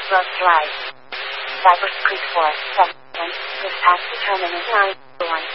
Road Drive. Cypress Creek Forest, 7, this path determinant 9, 1.